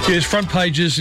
Yes, front pages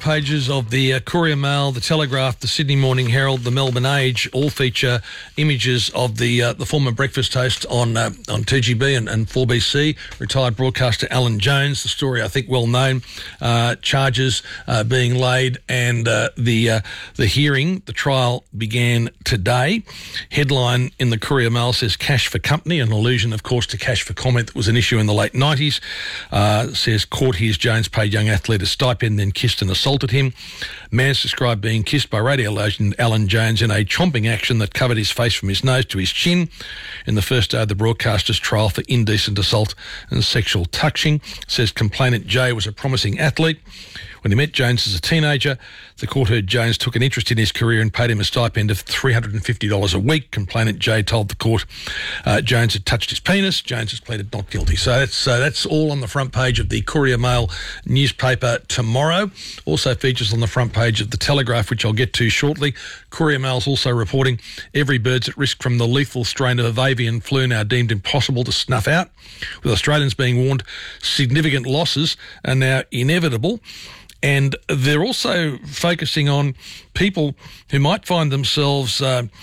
of the Courier Mail, the Telegraph, the Sydney Morning Herald, the Melbourne Age all feature images of the former breakfast host on 2GB and 4BC, retired broadcaster Alan Jones. The story, I think, well known. Charges being laid, and the hearing, the trial began today. Headline in the Courier Mail says cash for company, an allusion, of course, to cash for comment that was an issue in the late 90s. Says court hears Jones paid young athlete a stipend, then kissed and assaulted him. Man's described being kissed by radio legend Alan Jones in a chomping action that covered his face from his nose to his chin in the first day of the broadcaster's trial for indecent assault and sexual touching. Says complainant Jay was a promising athlete. When he met Jones as a teenager, the court heard Jones took an interest in his career and paid him a stipend of $350 a week. Complainant Jay told the court Jones had touched his penis. Jones has pleaded not guilty. So that's all on the front page of the Courier Mail newspaper tomorrow. Also features on the front page of the Telegraph, which I'll get to shortly. Courier Mail's also reporting every bird's at risk from the lethal strain of avian flu now deemed impossible to snuff out, with Australians being warned significant losses are now inevitable. And they're also focusing on people who might find themselves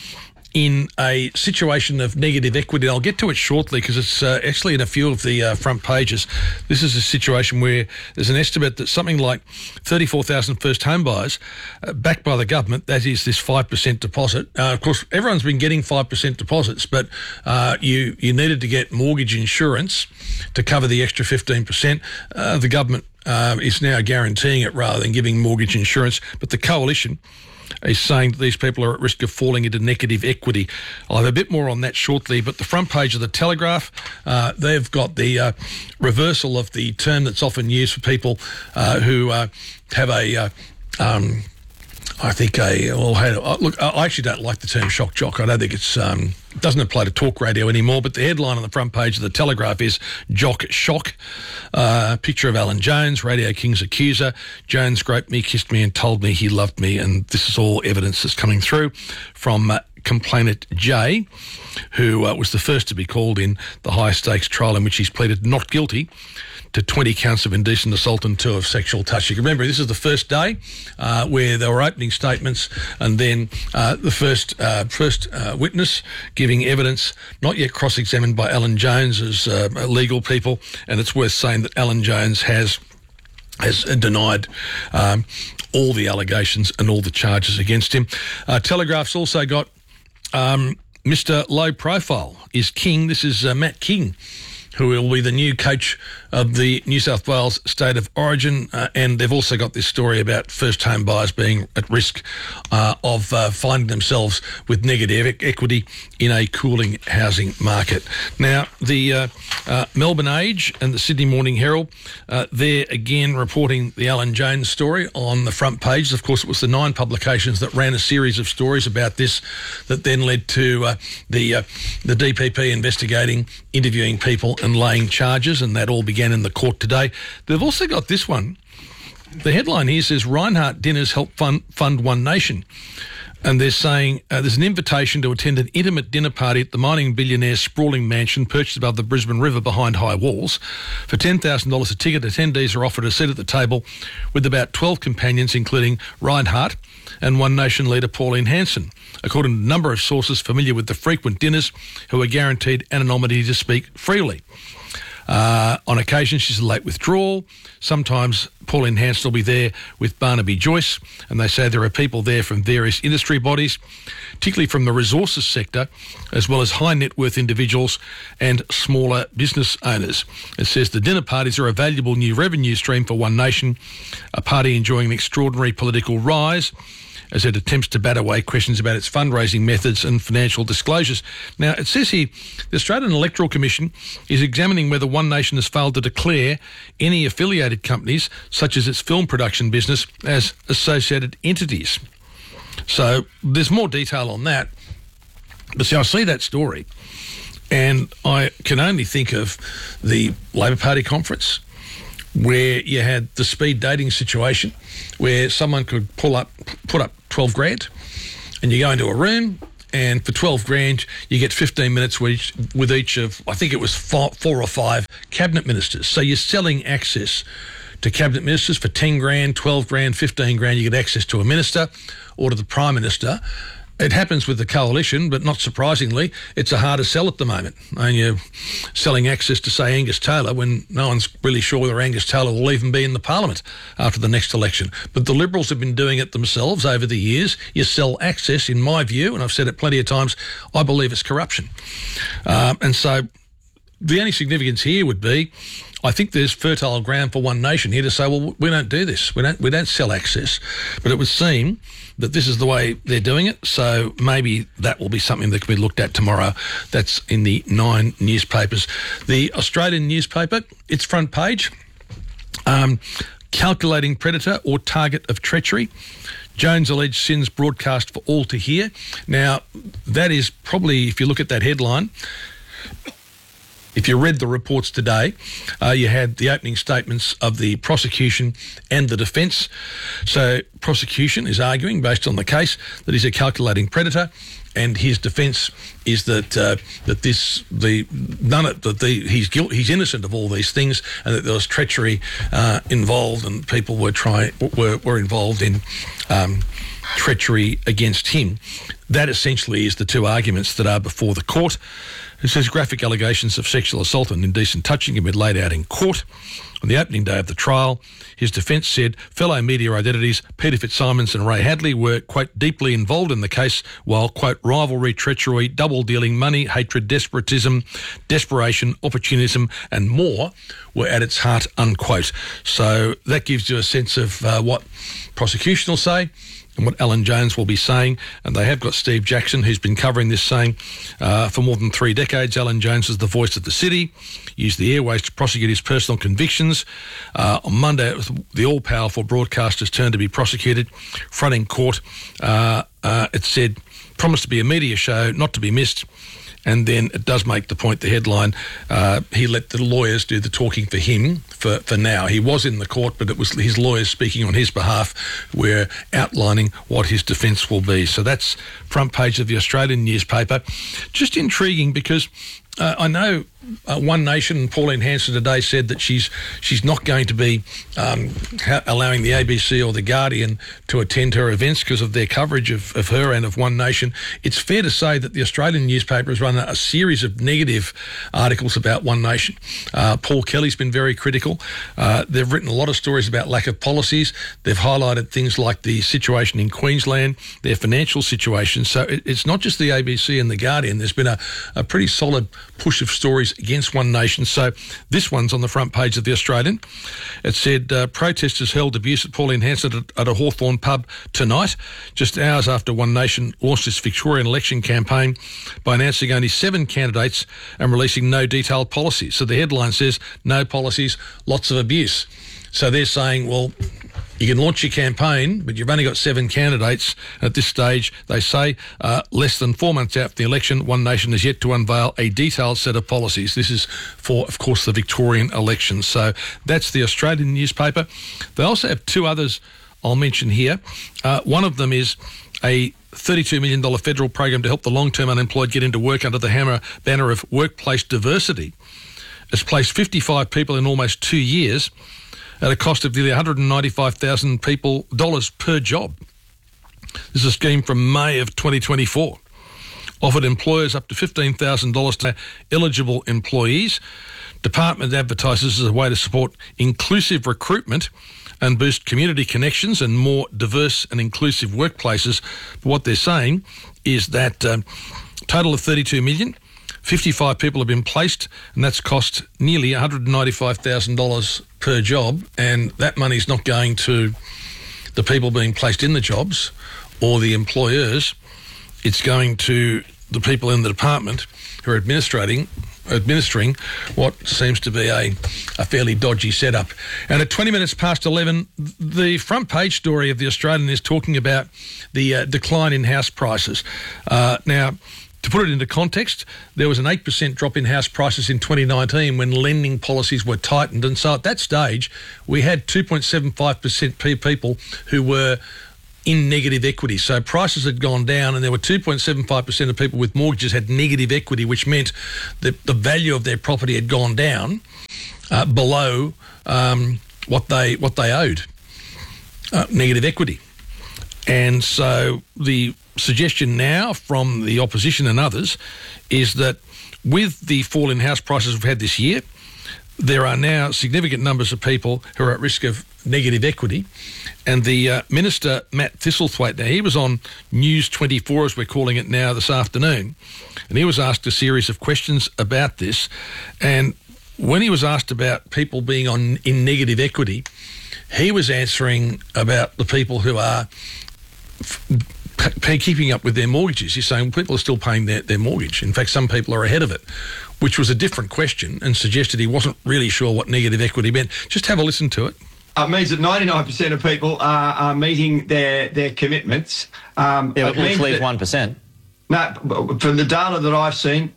in a situation of negative equity. I'll get to it shortly because it's actually in a few of the front pages. This is a situation where there's an estimate that something like 34,000 first home buyers backed by the government, that is this 5% deposit. Of course, everyone's been getting 5% deposits, but you needed to get mortgage insurance to cover the extra 15%. The government is now guaranteeing it rather than giving mortgage insurance. But the coalition is saying that these people are at risk of falling into negative equity. I'll have a bit more on that shortly. But the front page of the Telegraph, they've got the reversal of the term that's often used for people who have I actually don't like the term shock jock. I don't think it's doesn't apply to talk radio anymore, but the headline on the front page of the Telegraph is Jock Shock. Picture of Alan Jones, Radio King's accuser. Jones groped me, kissed me and told me he loved me, and this is all evidence that's coming through from complainant Jay, who was the first to be called in the high-stakes trial in which he's pleaded not guilty to 20 counts of indecent assault and 2 of sexual touch. You can remember this is the first day where there were opening statements, and then the first witness giving evidence, not yet cross-examined by Alan Jones as legal people, and it's worth saying that Alan Jones has denied all the allegations and all the charges against him. Telegraph's also got Mr. Low Profile is king. This is Matt King, who will be the new coach of the New South Wales State of Origin. And they've also got this story about first home buyers being at risk of finding themselves with negative equity in a cooling housing market. Now, the Melbourne Age and the Sydney Morning Herald, they're again reporting the Alan Jones story on the front pages. Of course, it was the 9 publications that ran a series of stories about this that then led to the DPP investigating, interviewing people and laying charges, and that all began in the court today. They've also got this one. The headline here says Reinhardt dinners help fund One Nation. And they're saying there's an invitation to attend an intimate dinner party at the mining billionaire's sprawling mansion perched above the Brisbane River behind high walls. For $10,000 a ticket, attendees are offered a seat at the table with about 12 companions, including Reinhardt and One Nation leader Pauline Hanson, according to a number of sources familiar with the frequent dinners who are guaranteed anonymity to speak freely. On occasion, she's a late withdrawal. Sometimes Pauline Hanson will be there with Barnaby Joyce, and they say there are people there from various industry bodies, particularly from the resources sector, as well as high net worth individuals and smaller business owners. It says the dinner parties are a valuable new revenue stream for One Nation, a party enjoying an extraordinary political rise as it attempts to bat away questions about its fundraising methods and financial disclosures. Now, it says here, the Australian Electoral Commission is examining whether One Nation has failed to declare any affiliated companies, such as its film production business, as associated entities. So there's more detail on that. But see, I see that story, and I can only think of the Labor Party conference, where you had the speed dating situation where someone could put up 12 grand and you go into a room and for 12 grand you get 15 minutes with each of, I think it was 4 or 5 cabinet ministers. So you're selling access to cabinet ministers for 10 grand, 12 grand, 15 grand. You get access to a minister or to the Prime Minister. It happens with the coalition, but not surprisingly, it's a harder sell at the moment. And you're selling access to, say, Angus Taylor when no one's really sure whether Angus Taylor will even be in the parliament after the next election. But the Liberals have been doing it themselves over the years. You sell access, in my view, and I've said it plenty of times, I believe it's corruption. And so the only significance here would be, I think there's fertile ground for One Nation here to say, well, we don't do this. We don't sell access. But it would seem that this is the way they're doing it. So maybe that will be something that can be looked at tomorrow. That's in the 9 newspapers. The Australian newspaper, its front page, calculating predator or target of treachery. Jones alleged sins broadcast for all to hear. Now, that is probably, if you look at that headline, if you read the reports today, you had the opening statements of the prosecution and the defence. So prosecution is arguing, based on the case, that he's a calculating predator, and his defence is that he's innocent of all these things, and that there was treachery involved, and people were involved in treachery against him. That essentially is the two arguments that are before the court. It says graphic allegations of sexual assault and indecent touching have been laid out in court. On the opening day of the trial, his defence said fellow media identities Peter Fitzsimons and Ray Hadley were, quote, deeply involved in the case, while, quote, rivalry, treachery, double-dealing, money, hatred, desperation, opportunism and more were at its heart, unquote. So that gives you a sense of what prosecution will say and what Alan Jones will be saying. And they have got Steve Jackson, who's been covering this, saying for more than 3 decades, Alan Jones is the voice of the city, used the airways to prosecute his personal convictions. On Monday, it was the all-powerful broadcaster's turn to be prosecuted. Fronting court, it said, promised to be a media show, not to be missed. And then it does make the point, the headline, he let the lawyers do the talking for him for now. He was in the court, but it was his lawyers speaking on his behalf, were outlining what his defence will be. So that's front page of the Australian newspaper. Just intriguing because I know One Nation, Pauline Hanson today said that she's not going to be allowing the ABC or the Guardian to attend her events because of their coverage of her and of One Nation. It's fair to say that the Australian newspaper has run a series of negative articles about One Nation. Paul Kelly's been very critical. They've written a lot of stories about lack of policies. They've highlighted things like the situation in Queensland, their financial situation. So it's not just the ABC and the Guardian. There's been a pretty solid push of stories against One Nation. So this one's on the front page of the Australian. It said protesters held abuse at Pauline Hanson at a Hawthorn pub tonight, just hours after One Nation launched its Victorian election campaign by announcing only 7 candidates and releasing no detailed policies. So the headline says, no policies, lots of abuse. So they're saying, well, you can launch your campaign, but you've only got 7 candidates. At this stage, they say, less than 4 months after the election, One Nation has yet to unveil a detailed set of policies. This is for, of course, the Victorian election. So that's the Australian newspaper. They also have 2 others I'll mention here. One of them is a $32 million federal program to help the long-term unemployed get into work under the banner of workplace diversity. It's placed 55 people in almost 2 years at a cost of nearly $195,000 per job. This is a scheme from May of 2024. Offered employers up to $15,000 to eligible employees. Department advertises as a way to support inclusive recruitment and boost community connections and more diverse and inclusive workplaces. But what they're saying is that total of $32 million, 55 people have been placed, and that's cost nearly $195,000 per job, and that money's not going to the people being placed in the jobs or the employers. It's going to the people in the department who are administering what seems to be a fairly dodgy setup. And at 20 minutes past 11, the front page story of the Australian is talking about the decline in house prices. Now, to put it into context, there was an 8% drop in house prices in 2019 when lending policies were tightened. And so at that stage, we had 2.75% people who were in negative equity. So prices had gone down and there were 2.75% of people with mortgages had negative equity, which meant that the value of their property had gone down below what they owed, negative equity. And so the suggestion now from the opposition and others is that with the fall in house prices we've had this year, there are now significant numbers of people who are at risk of negative equity. And the Minister, Matt Thistlethwaite, now he was on News 24, as we're calling it now, this afternoon, and he was asked a series of questions about this. And when he was asked about people being in negative equity, he was answering about the people who are keeping up with their mortgages. He's saying people are still paying their mortgage. In fact, some people are ahead of it, which was a different question and suggested he wasn't really sure what negative equity meant. Just have a listen to it. It means that 99% of people are meeting their commitments. Let's leave 1%. No, from the data that I've seen,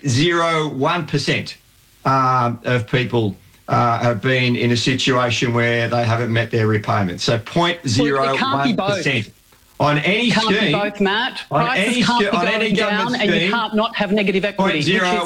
0.01% of people have been in a situation where they haven't met their repayments. So 0.01%. On any scheme, can't be both, Matt. Prices can't be going down, and you can't not have negative equity.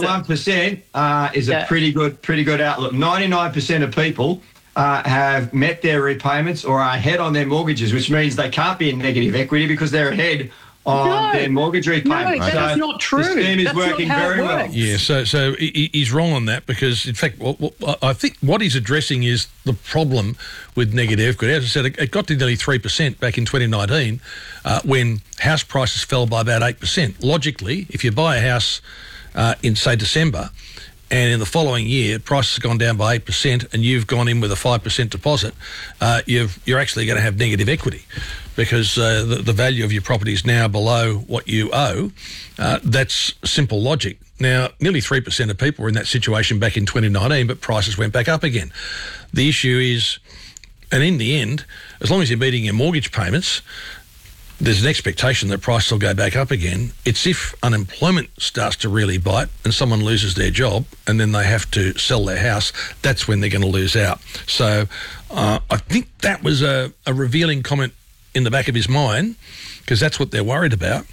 0.01% is a pretty good outlook. 99% of people have met their repayments or are ahead on their mortgages, which means they can't be in negative equity because they're ahead on their mortgage repayment. No, that's not true. The scheme is working very well. Yeah, so he's wrong on that because, in fact, I think what he's addressing is the problem with negative equity. As I said, it got to nearly 3% back in 2019 when house prices fell by about 8%. Logically, if you buy a house in, say, December, and in the following year, prices have gone down by 8% and you've gone in with a 5% deposit, you're actually going to have negative equity because the value of your property is now below what you owe. That's simple logic. Now, nearly 3% of people were in that situation back in 2019, but prices went back up again. The issue is, and in the end, as long as you're meeting your mortgage payments, there's an expectation that prices will go back up again. It's if unemployment starts to really bite and someone loses their job and then they have to sell their house, that's when they're going to lose out. So I think that was a revealing comment in the back of his mind because that's what they're worried about.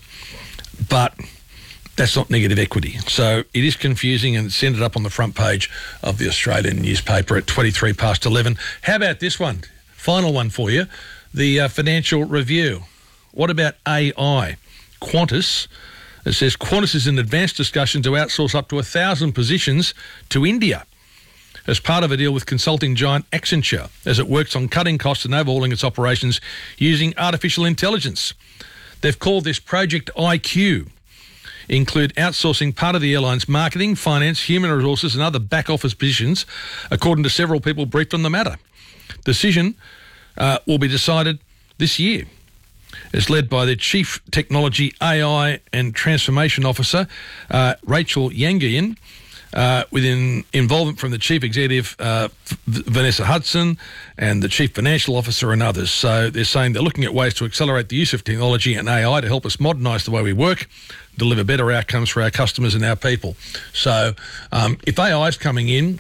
But that's not negative equity. So it is confusing and it's ended up on the front page of the Australian newspaper at 23 past 11. How about this one? Final one for you. The Financial Review. What about AI? Qantas, it says Qantas is in advanced discussion to outsource up to 1,000 positions to India as part of a deal with consulting giant Accenture as it works on cutting costs and overhauling its operations using artificial intelligence. They've called this Project IQ. Include outsourcing part of the airline's marketing, finance, human resources and other back office positions, according to several people briefed on the matter. Decision will be decided this year. It's led by the Chief Technology, AI and Transformation Officer, Rachel Yangian, with involvement from the Chief Executive, Vanessa Hudson, and the Chief Financial Officer and others. So they're saying they're looking at ways to accelerate the use of technology and AI to help us modernise the way we work, deliver better outcomes for our customers and our people. So if AI is coming in,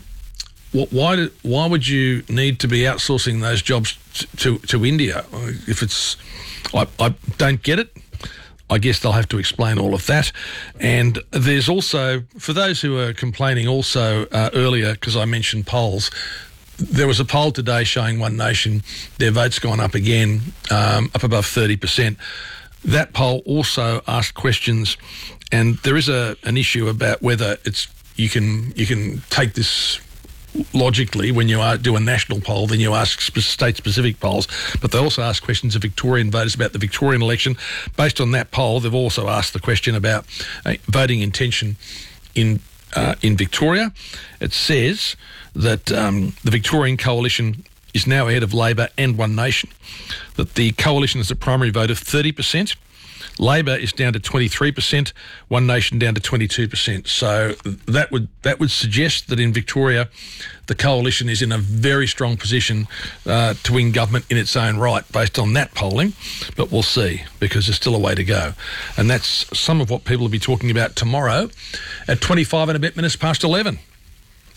why would you need to be outsourcing those jobs to India? If it's, I don't get it. I guess they'll have to explain all of that. And there's also, for those who are complaining also earlier, because I mentioned polls, there was a poll today showing One Nation, their vote's gone up again, up above 30%. That poll also asked questions, and there is an issue about whether you can take this logically when you do a national poll, then you ask state-specific polls, but they also ask questions of Victorian voters about the Victorian election. Based on that poll, they've also asked the question about voting intention in Victoria. It says that the Victorian coalition is now ahead of Labor and One Nation, that the coalition has a primary vote of 30%. Labor is down to 23%, One Nation down to 22%. So that would suggest that in Victoria, the coalition is in a very strong position to win government in its own right based on that polling. But we'll see, because there's still a way to go. And that's some of what people will be talking about tomorrow at 25 and a bit minutes past 11.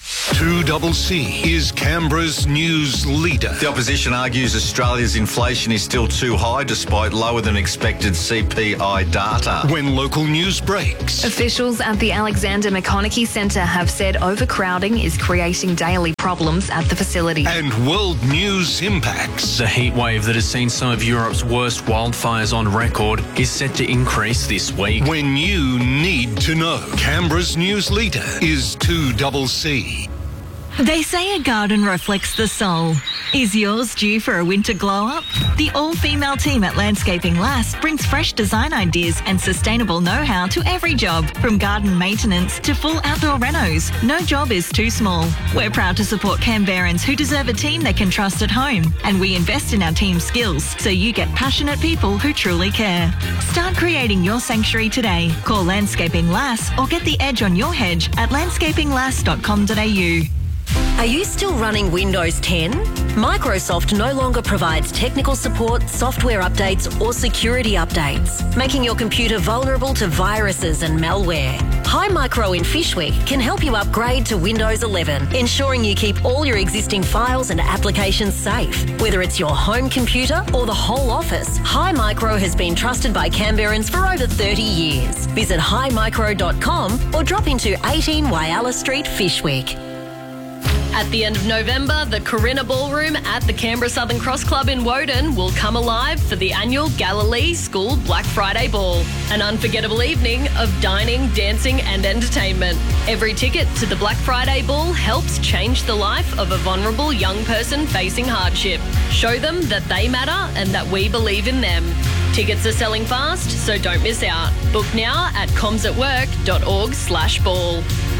2CC is Canberra's news leader. The opposition argues Australia's inflation is still too high despite lower than expected CPI data. When local news breaks. Officials at the Alexander McConaughey Centre have said overcrowding is creating daily problems at the facility. And world news impacts. The heat wave that has seen some of Europe's worst wildfires on record is set to increase this week. When you need to know, Canberra's news leader is 2CC. They say a garden reflects the soul. Is yours due for a winter glow-up? The all-female team at Landscaping Lass brings fresh design ideas and sustainable know-how to every job, from garden maintenance to full outdoor renos. No job is too small. We're proud to support Canberrans who deserve a team they can trust at home, and we invest in our team's skills so you get passionate people who truly care. Start creating your sanctuary today. Call Landscaping Lass or get the edge on your hedge at landscapinglass.com.au. Are you still running Windows 10? Microsoft no longer provides technical support, software updates or security updates, making your computer vulnerable to viruses and malware. Hi Micro in Fishwick can help you upgrade to Windows 11, ensuring you keep all your existing files and applications safe. Whether it's your home computer or the whole office, Hi Micro has been trusted by Canberrans for over 30 years. Visit himicro.com or drop into 18 Whyalla Street, Fishwick. At the end of November, the Corinna Ballroom at the Canberra Southern Cross Club in Woden will come alive for the annual Galilee School Black Friday Ball, an unforgettable evening of dining, dancing and entertainment. Every ticket to the Black Friday Ball helps change the life of a vulnerable young person facing hardship. Show them that they matter and that we believe in them. Tickets are selling fast, so don't miss out. Book now at comsatwork.org/ball.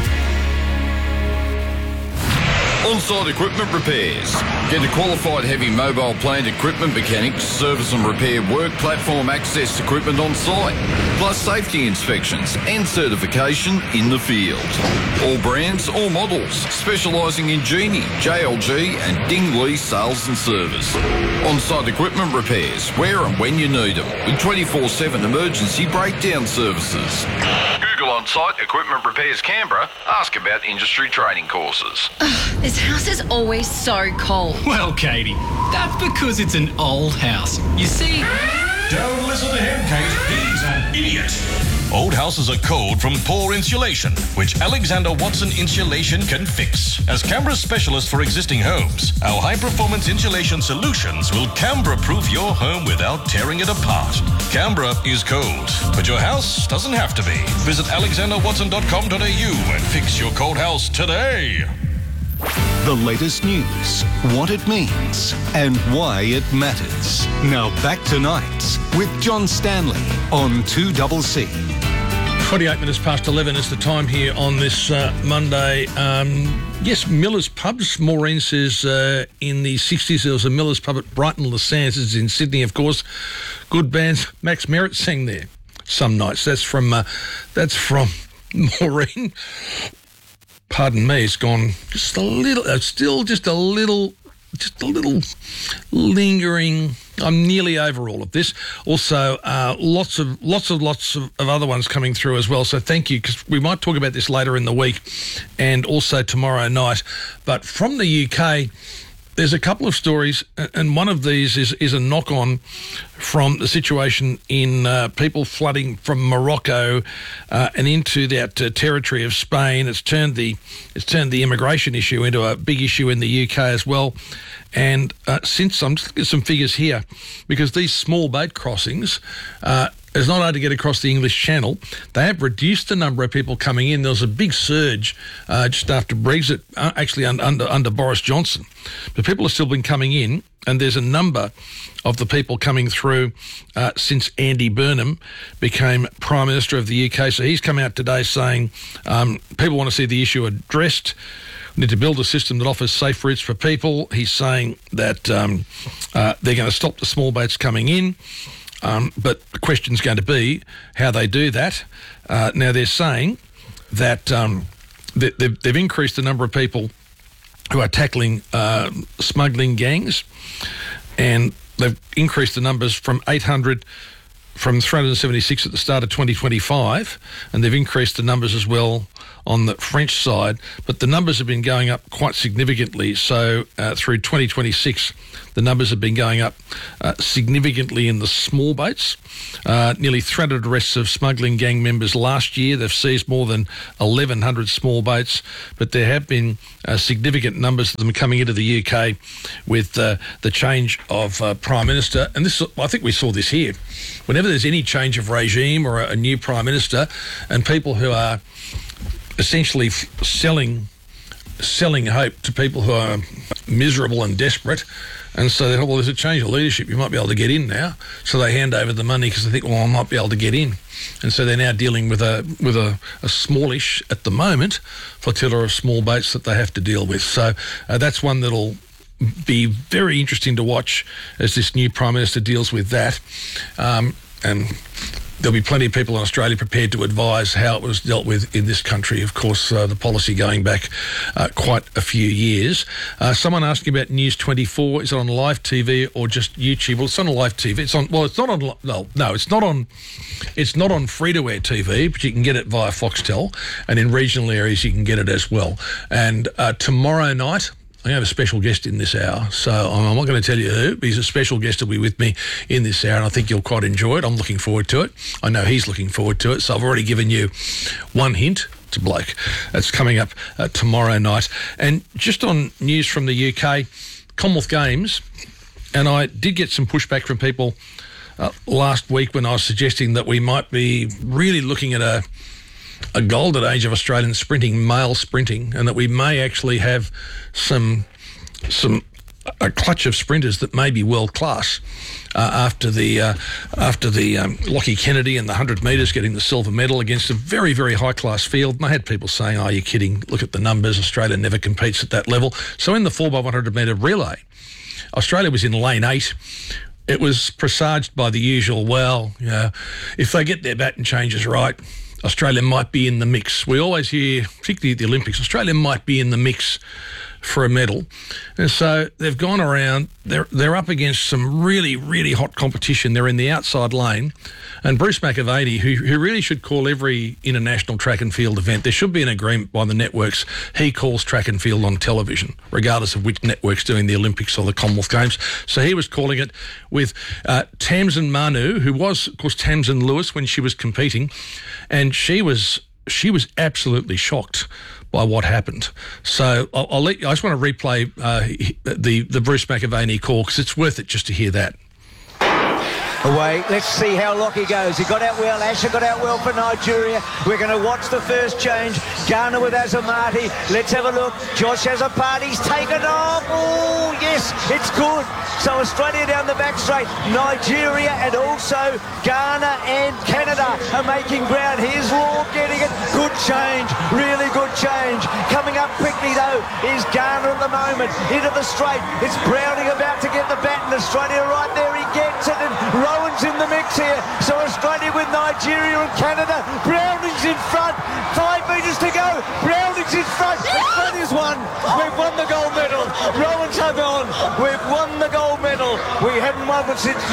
On-site equipment repairs. Get a qualified heavy mobile plant equipment mechanic to service and repair work platform access equipment on site, plus safety inspections and certification in the field. All brands, all models, specialising in Genie, JLG and Dingley sales and service. On-site equipment repairs, where and when you need them, with 24/7 emergency breakdown services. Google On-Site Equipment Repairs Canberra. Ask about industry training courses. This house is always so cold. Well, Katie, that's because it's an old house. You see... Don't listen to him, Kate. He's an idiot. Old houses are cold from poor insulation, which Alexander Watson Insulation can fix. As Canberra's specialist for existing homes, our high-performance insulation solutions will Canberra-proof your home without tearing it apart. Canberra is cold, but your house doesn't have to be. Visit alexanderwatson.com.au and fix your cold house today. The latest news, what it means, and why it matters. Now back to Nights with John Stanley on 2CC. 28 minutes past 11 is the time here on this Monday. Yes, Miller's Pubs. Maureen says in the 60s there was a Miller's Pub at Brighton Le Sands. It's in Sydney, of course. Good bands. Max Merritt sang there some nights. That's from Maureen. Pardon me, it's gone just a little, still just a little lingering. I'm nearly over all of this. Also, lots of other ones coming through as well. So thank you, because we might talk about this later in the week and also tomorrow night. But from the UK, there's a couple of stories, and one of these is a knock-on from the situation in people flooding from Morocco and into that territory of Spain. It's turned the immigration issue into a big issue in the UK as well. And since I'm just looking at some figures here, because these small boat crossings is not hard to get across the English Channel. They have reduced the number of people coming in. There was a big surge just after Brexit, actually under Boris Johnson. But people have still been coming in, and there's a number of the people coming through since Andy Burnham became Prime Minister of the UK. So he's come out today saying people want to see the issue addressed. We need to build a system that offers safe routes for people. He's saying that they're going to stop the small boats coming in. But the question's going to be how they do that. Now, they're saying that they've increased the number of people who are tackling smuggling gangs, and they've increased the numbers from 376 at the start of 2025, and they've increased the numbers as well on the French side, but the numbers have been going up quite significantly. So through 2026, the numbers have been going up significantly in the small boats. Nearly 300 arrests of smuggling gang members last year. They've seized more than 1,100 small boats, but there have been significant numbers of them coming into the UK with the change of Prime Minister. And this, I think we saw this here. Whenever there's any change of regime or a new Prime Minister, and people who are essentially selling hope to people who are miserable and desperate, and so they thought, well, there's a change of leadership, you might be able to get in now. So they hand over the money because they think, well, I might be able to get in. And so they're now dealing with a smallish, at the moment, flotilla of small boats that they have to deal with. So that's one that'll be very interesting to watch as this new Prime Minister deals with that. And there'll be plenty of people in Australia prepared to advise how it was dealt with in this country. Of course, the policy going back quite a few years. Someone asking about News 24. Is it on live TV or just YouTube? Well, it's on live TV. It's on. Well, it's not on. No, it's not on. It's not on free-to-air TV, but you can get it via Foxtel, and in regional areas you can get it as well. And tomorrow night, I have a special guest in this hour, so I'm not going to tell you who, but he's a special guest to be with me in this hour, and I think you'll quite enjoy it. I'm looking forward to it. I know he's looking forward to it, so I've already given you one hint. It's a bloke. That's coming up tomorrow night. And just on news from the UK, Commonwealth Games, and I did get some pushback from people last week when I was suggesting that we might be really looking at a golden age of Australian sprinting, male sprinting, and that we may actually have a clutch of sprinters that may be world class after the Lockie Kennedy and the 100 metres getting the silver medal against a very, very high class field. And I had people saying, "Oh, you're kidding! Look at the numbers. Australia never competes at that level." So in the 4x100 metre relay, Australia was in lane 8. It was presaged by the usual, well, you know, if they get their batting changes right, Australia might be in the mix. We always hear, particularly at the Olympics, Australia might be in the mix for a medal. And so they've gone around, they're up against some really, really hot competition. They're in the outside lane. And Bruce McAvaney, who really should call every international track and field event, there should be an agreement by the networks, he calls track and field on television, regardless of which network's doing the Olympics or the Commonwealth Games. So he was calling it with Tamsin Manu, who was, of course, Tamsin Lewis when she was competing, and she was absolutely shocked by what happened. So I just want to replay the Bruce McAvaney call because it's worth it just to hear that. Away. Let's see how Lockie goes. He got out well. Asher got out well for Nigeria. We're going to watch the first change. Ghana with Azamati. Let's have a look. Josh Azamati's taken off. Oh, yes, it's good. So Australia down the back straight. Nigeria and also Ghana and Canada are making ground. Here's Law getting it. Good change. Really good change. Coming up quickly, though, is Ghana at the moment. Into the straight. It's Browning about to get the bat, and Australia right there. He gets it, and Rowan's in the mix here. So Australia with Nigeria and Canada. Browning's in front. 5 metres to go. Browning's in front. Australia's won. We've won the gold medal. Rowan's hung on. We've won the gold medal. We haven't won one since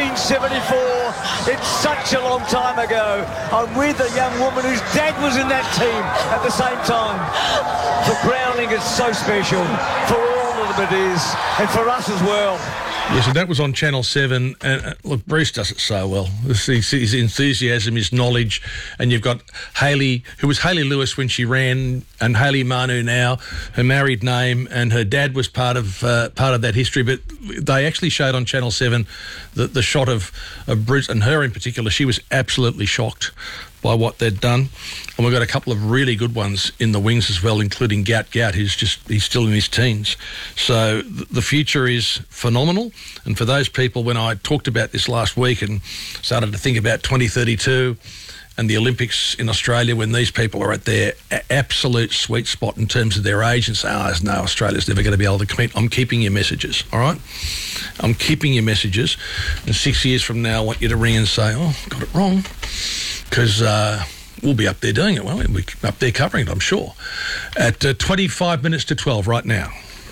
1974. It's such a long time ago. I'm with a young woman whose dad was in that team at the same time. For Browning, it's so special. For all of them it is. And for us as well. Yes, and that was on Channel 7. And look, Bruce does it so well. His enthusiasm, his knowledge. And you've got Hayley, who was Hayley Lewis when she ran, and Hayley Manu now, her married name, and her dad was part of that history. But they actually showed on Channel 7 the shot of Bruce, and her in particular. She was absolutely shocked by what they'd done. And we've got a couple of really good ones in the wings as well, including Gout, he's still in his teens. So the future is phenomenal. And for those people, when I talked about this last week and started to think about 2032 and the Olympics in Australia, when these people are at their absolute sweet spot in terms of their age and say, no, Australia's never going to be able to compete, I'm keeping your messages, all right? I'm keeping your messages. And 6 years from now, I want you to ring and say, oh, got it wrong. Because we'll be up there doing it, won't we? We'll be up there covering it, I'm sure. At 25 minutes to 12 right now.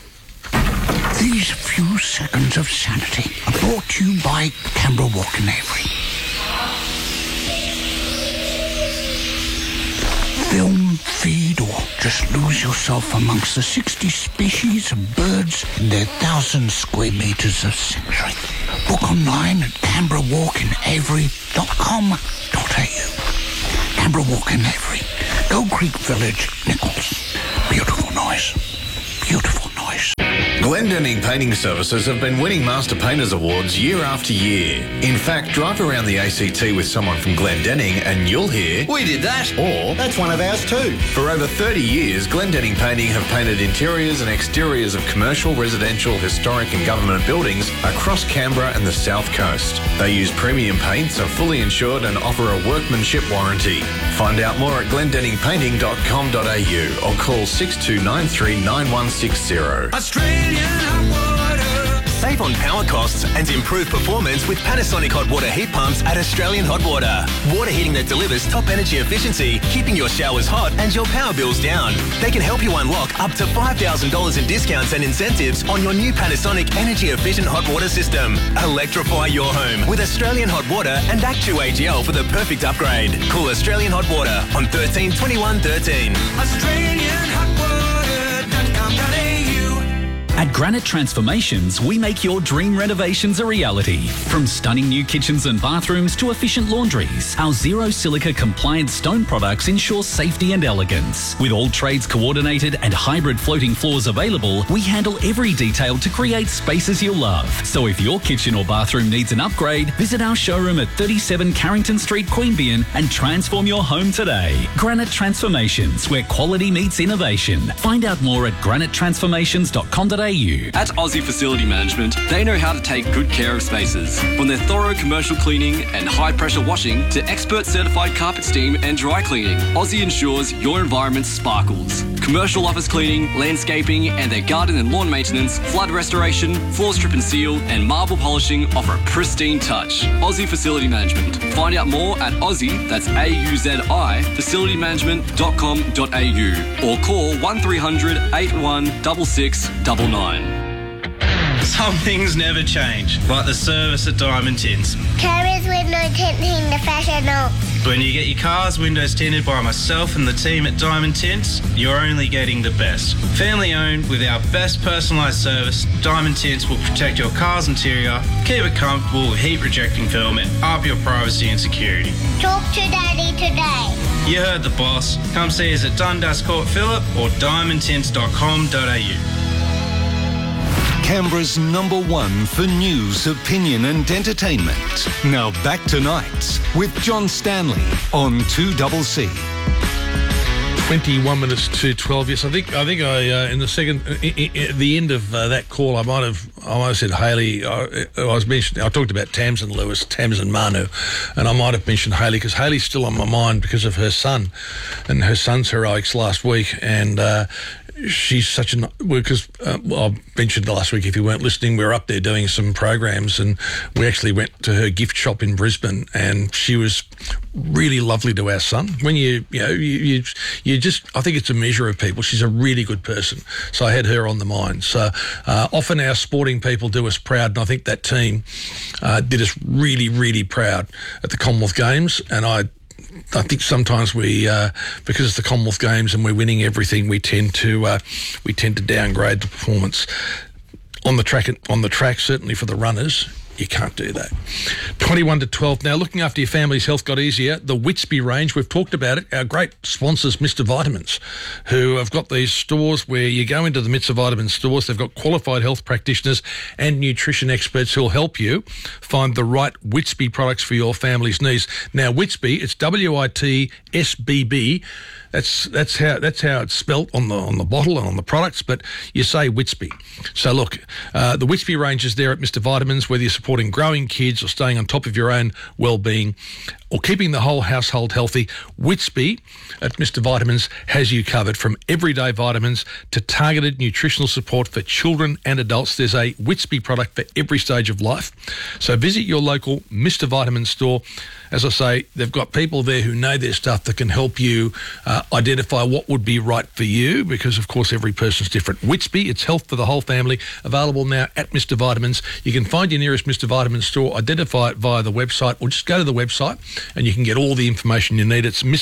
These few seconds of sanity are brought to you by Canberra Walk and Avery. film, feed, or just lose yourself amongst the 60 species of birds in their 1,000 square metres of sanctuary. Book online at canberrawalkinavery.com.au. Canberra Walk in Avery, Gold Creek Village, Nichols. Beautiful noise. Beautiful noise. Glendenning Painting Services have been winning Master Painters Awards year after year. In fact, drive around the ACT with someone from Glendenning and you'll hear, "We did that," or "That's one of ours too." For over 30 years, Glendenning Painting have painted interiors and exteriors of commercial, residential, historic and government buildings across Canberra and the South Coast. They use premium paints, are fully insured and offer a workmanship warranty. Find out more at glendenningpainting.com.au or call 6293 9160. Save on power costs and improve performance with Panasonic hot water heat pumps at Australian Hot Water. Water heating that delivers top energy efficiency, keeping your showers hot and your power bills down. They can help you unlock up to $5,000 in discounts and incentives on your new Panasonic energy efficient hot water system. Electrify your home with Australian Hot Water and Actu-AGL for the perfect upgrade. Call Australian Hot Water on 13 21 13. At Granite Transformations, we make your dream renovations a reality. From stunning new kitchens and bathrooms to efficient laundries, our zero silica compliant stone products ensure safety and elegance. With all trades coordinated and hybrid floating floors available, we handle every detail to create spaces you'll love. So if your kitchen or bathroom needs an upgrade, visit our showroom at 37 Carrington Street, Queanbeyan and transform your home today. Granite Transformations, where quality meets innovation. Find out more at granitetransformations.com.au. At Aussie Facility Management, they know how to take good care of spaces. From their thorough commercial cleaning and high-pressure washing to expert certified carpet steam and dry cleaning, Aussie ensures your environment sparkles. Commercial office cleaning, landscaping and their garden and lawn maintenance, flood restoration, floor strip and seal and marble polishing offer a pristine touch. Aussie Facility Management. Find out more at Aussie, that's AUZI, facilitymanagement.com.au or call 1300 81 6699. Some things never change, like the service at Diamond Tints. Carriers with no tinting the fashion. When you get your car's windows tinted by myself and the team at Diamond Tints, you're only getting the best. Family owned with our best personalised service, Diamond Tints will protect your car's interior, keep it comfortable with heat rejecting film and up your privacy and security. Talk to Daddy today. You heard the boss. Come see us at Dundas Court Phillip or diamondtints.com.au. Canberra's #1 for news, opinion and entertainment. Now back to Nights with John Stanley on 2CC. 21 minutes to 12. Yes, I think in the second, at the end of that call, I might have said Hayley. I talked about Tamsin Lewis, Tamsin Manu, and I might have mentioned Hayley because Hayley's still on my mind because of her son and her son's heroics last week, and she's such a because I mentioned last week, if you weren't listening, we were up there doing some programs and we actually went to her gift shop in Brisbane, and she was really lovely to our son. When you just, I think it's a measure of people. She's a really good person, so I had her on the mind. So often our sporting people do us proud, and I think that team did us really, really proud at the Commonwealth Games, and I think sometimes we, because it's the Commonwealth Games and we're winning everything, we tend to downgrade the performance on the track. Certainly for the runners, you can't do that. 21 to 12. Now, looking after your family's health got easier. The Whitby range, we've talked about it. Our great sponsors, Mr. Vitamins, who have got these stores where you go into the Mr. Vitamins stores. They've got qualified health practitioners and nutrition experts who'll help you find the right Whitby products for your family's needs. Now, Whitby, it's WITSBB. That's how it's spelt on the bottle and on the products, but you say Whitby. So look, the Whitby range is there at Mr. Vitamins, whether you're supporting growing kids or staying on top of your own well-being or keeping the whole household healthy. Whitby at Mr. Vitamins has you covered, from everyday vitamins to targeted nutritional support for children and adults. There's a Whitby product for every stage of life. So visit your local Mr. Vitamins store. As I say, they've got people there who know their stuff that can help you identify what would be right for you, because, of course, every person's different. Whitby, it's health for the whole family, available now at Mr. Vitamins. You can find your nearest Mr. Vitamins store, identify it via the website, or just go to the website and you can get all the information you need. It's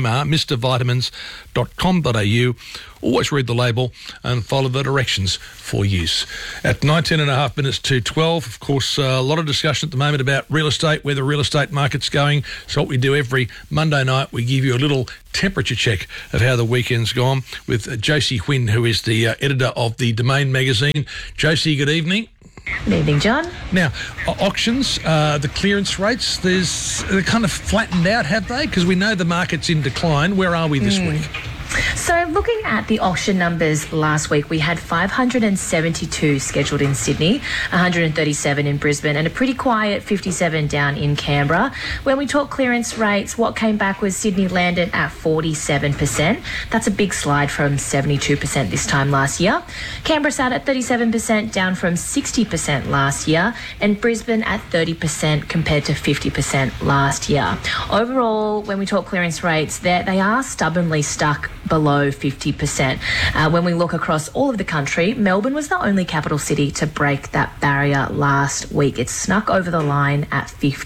MrVitamins.com.au. Always read the label and follow the directions for use. At 19.5 minutes to 12, of course, a lot of discussion at the moment about real estate, where the real estate market's going. So what we do every Monday night, we give you a little temperature check of how the weekend's gone with Josie Huynh, who is the editor of the Domain magazine. Josie, good evening. Good evening, John. Now, auctions, the clearance rates, they're kind of flattened out, have they? Because we know the market's in decline. Where are we this week? So looking at the auction numbers last week, we had 572 scheduled in Sydney, 137 in Brisbane, and a pretty quiet 57 down in Canberra. When we talk clearance rates, what came back was Sydney landed at 47%. That's a big slide from 72% this time last year. Canberra sat at 37%, down from 60% last year, and Brisbane at 30% compared to 50% last year. Overall, when we talk clearance rates, they are stubbornly stuck below 50%. When we look across all of the country, Melbourne was the only capital city to break that barrier last week. It snuck over the line at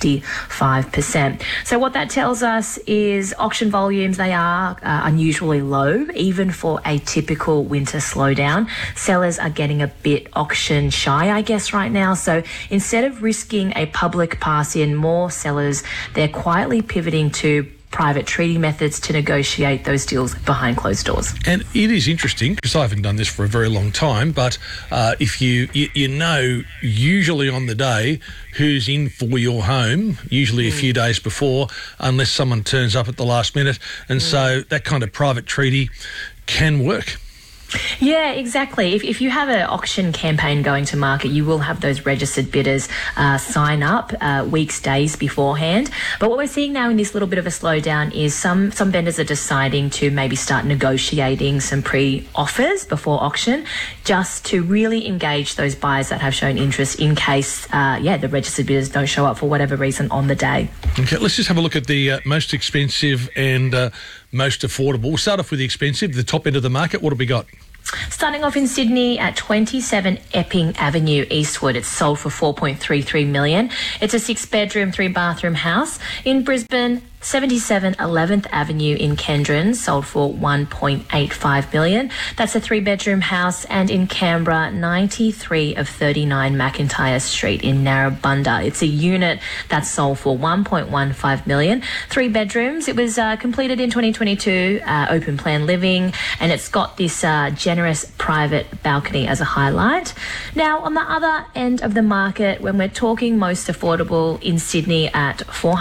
55%. So what that tells us is auction volumes, they are unusually low, even for a typical winter slowdown. Sellers are getting a bit auction shy, I guess, right now. So instead of risking a public pass-in, more sellers, they're quietly pivoting to private treaty methods to negotiate those deals behind closed doors. And it is interesting, because I haven't done this for a very long time, but if you know usually on the day who's in for your home, usually a few days before, unless someone turns up at the last minute. And so that kind of private treaty can work. Yeah, exactly. If you have an auction campaign going to market, you will have those registered bidders sign up weeks, days beforehand. But what we're seeing now in this little bit of a slowdown is some vendors are deciding to maybe start negotiating some pre-offers before auction, just to really engage those buyers that have shown interest in case, the registered bidders don't show up for whatever reason on the day. Okay, let's just have a look at the most expensive and most affordable. We'll start off with the expensive, the top end of the market. What have we got? Starting off in Sydney at 27 Epping Avenue, Eastwood. It's sold for $4.33 million. It's a 6-bedroom, 3-bathroom house. In Brisbane, 77 11th Avenue in Kendron, sold for $1.85 million. That's a 3-bedroom house. And in Canberra, 93 of 39 McIntyre Street in Narrabundah. It's a unit that's sold for $1.15 million. 3 bedrooms. It was completed in 2022, open plan living, and it's got this generous private balcony as a highlight. Now, on the other end of the market, when we're talking most affordable in Sydney at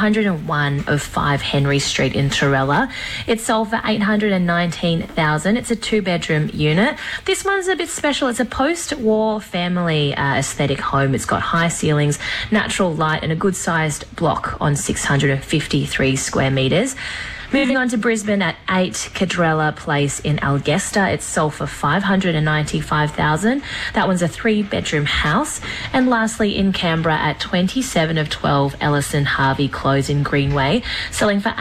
401 of 5 Henry Street in Torella. It's sold for $819,000. It's a 2-bedroom unit. This one's a bit special. It's a post-war family aesthetic home. It's got high ceilings, natural light, and a good-sized block on 653 square metres. Moving on to Brisbane at 8 Cadrella Place in Algesta. It's sold for $595,000. That one's a 3-bedroom house. And lastly, in Canberra at 27 of 12 Ellison Harvey Close in Greenway, selling for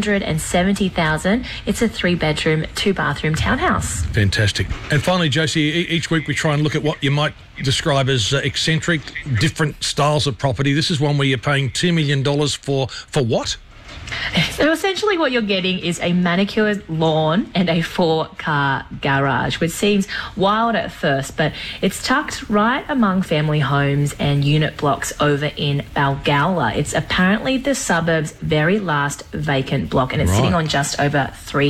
$870,000. It's a 3-bedroom, 2-bathroom townhouse. Fantastic. And finally, Josie, each week we try and look at what you might describe as eccentric, different styles of property. This is one where you're paying $2 million for what? So essentially what you're getting is a manicured lawn and a 4-car garage, which seems wild at first, but it's tucked right among family homes and unit blocks over in Balgowlah. It's apparently the suburb's very last vacant block, and it's sitting on just over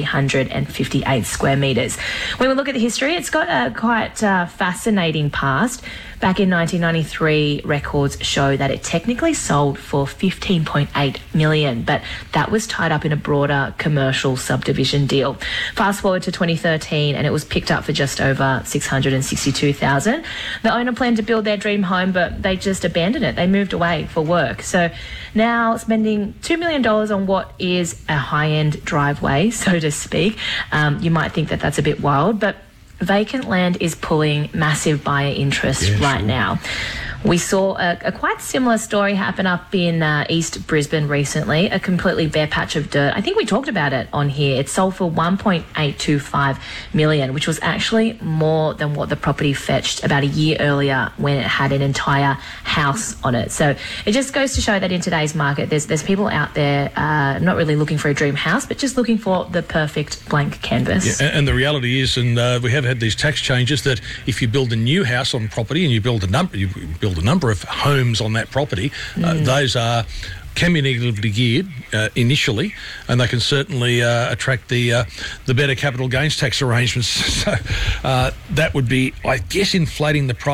358 square metres. When we look at the history, it's got a quite fascinating past. Back in 1993, records show that it technically sold for $15.8 million, but that was tied up in a broader commercial subdivision deal. Fast forward to 2013, and it was picked up for just over $662,000. The owner planned to build their dream home, but they just abandoned it. They moved away for work. So now spending $2 million on what is a high-end driveway, so to speak. You might think that that's a bit wild, but vacant land is pulling massive buyer interest now. We saw a quite similar story happen up in East Brisbane recently, a completely bare patch of dirt. I think we talked about it on here. It sold for $1.825 million, which was actually more than what the property fetched about a year earlier when it had an entire house on it. So it just goes to show that in today's market, there's people out there not really looking for a dream house, but just looking for the perfect blank canvas. Yeah, and the reality is, and we have had these tax changes, that if you build a new house on property and you build a number of homes on that property, those can be negatively geared initially, and they can certainly attract the better capital gains tax arrangements. So that would be, I guess, inflating the price